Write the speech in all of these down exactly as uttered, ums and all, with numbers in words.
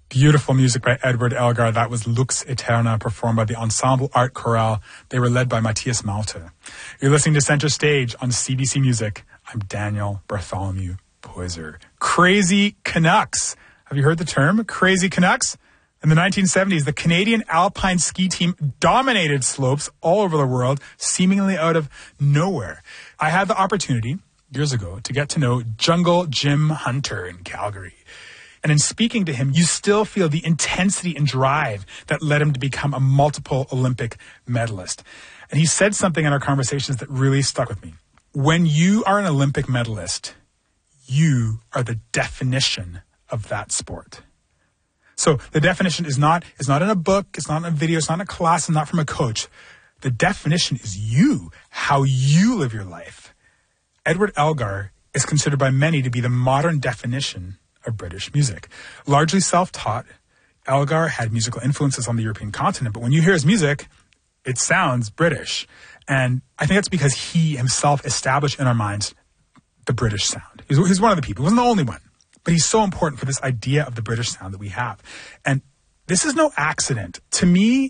Beautiful music by Edward Elgar. That was Lux Eterna, performed by the Ensemble Art Chorale. They were led by Matthias Malte. You're listening to Center Stage on C B C Music. I'm Daniel Bartholomew Poyser. Crazy Canucks. Have you heard the term, Crazy Canucks? In the nineteen seventies, the Canadian alpine ski team dominated slopes all over the world, seemingly out of nowhere. I had the opportunity years ago to get to know Jungle Jim Hunter in Calgary. And in speaking to him, you still feel the intensity and drive that led him to become a multiple Olympic medalist. And he said something in our conversations that really stuck with me. When you are an Olympic medalist, you are the definition of that sport. So the definition is not, is not in a book, it's not in a video, it's not in a class, it's not from a coach. The definition is you, how you live your life. Edward Elgar is considered by many to be the modern definition of British music. Largely self-taught, Elgar had musical influences on the European continent, but when you hear his music, it sounds British. And I think that's because he himself established in our minds the British sound. He's, he's one of the people. He wasn't the only one, but he's so important for this idea of the British sound that we have. And this is no accident. To me,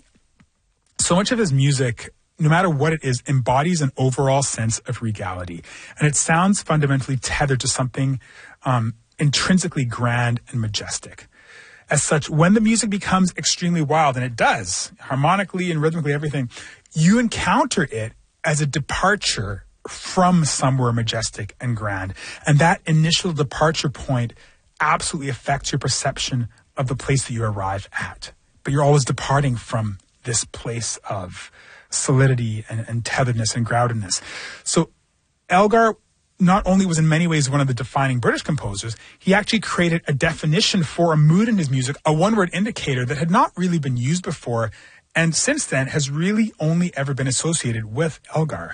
so much of his music, no matter what it is, embodies an overall sense of regality. And it sounds fundamentally tethered to something um, intrinsically grand and majestic. As such, when the music becomes extremely wild, and it does, harmonically and rhythmically, everything, you encounter it as a departure from somewhere majestic and grand. And that initial departure point absolutely affects your perception of the place that you arrive at. But you're always departing from this place of solidity and, and tetheredness and groundedness. So Elgar not only was in many ways one of the defining British composers, he actually created a definition for a mood in his music, a one-word indicator that had not really been used before, and since then has really only ever been associated with Elgar.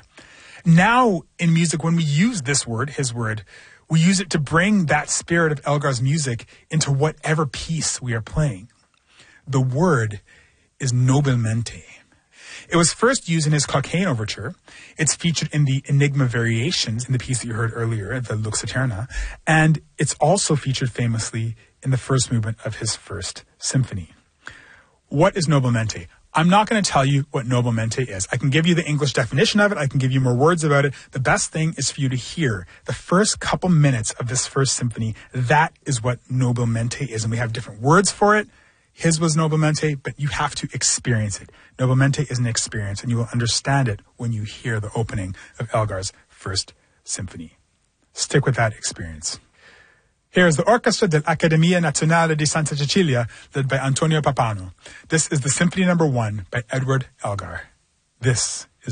Now in music, when we use this word, his word, we use it to bring that spirit of Elgar's music into whatever piece we are playing. The word is nobilmente. It was first used in his Cockaigne Overture. It's featured in the Enigma Variations in the piece that you heard earlier, the Lux Eterna. And it's also featured famously in the first movement of his first symphony. What is nobilmente? I'm not going to tell you what nobilmente is. I can give you the English definition of it. I can give you more words about it. The best thing is for you to hear the first couple minutes of this first symphony. That is what nobilmente is. And we have different words for it. His was nobilmente, but you have to experience it. Nobilmente is an experience, and you will understand it when you hear the opening of Elgar's first symphony. Stick with that experience. Here is the Orchestra dell'Accademia Nazionale di Santa Cecilia, led by Antonio Pappano. This is the Symphony Number One by Edward Elgar. This